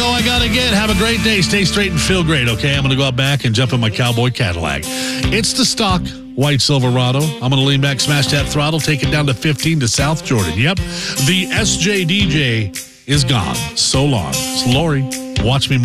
go. I got to get. Have a great day. Stay straight and feel great, okay? I'm going to go out back and jump in my cowboy Cadillac. It's the stock white Silverado. I'm going to lean back, smash that throttle, take it down to 15 to South Jordan. Yep, the SJ DJ is gone. So long. It's Lori. Watch me.